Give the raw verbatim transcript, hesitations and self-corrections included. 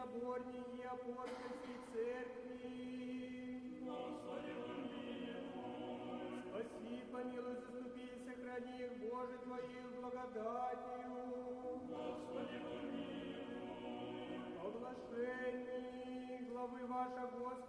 соборней и апостольской церкви. Господи, помилуй. Спаси, помилуй, заступи, сохрани их, Боже, Твоих благодатью. Господи, помилуй. О блаженной главы ваша, Господи,